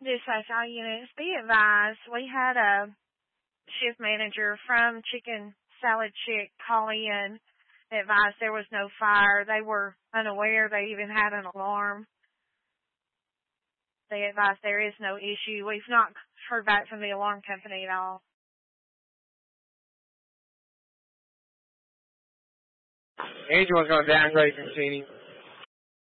Dispatch all units, be advised, we had a shift manager from Chicken Salad Chick call in, advised there was no fire. They were unaware they even had an alarm. They advised there is no issue. We've not heard back from the alarm company at all. Angel was going to downgrade from Cheney.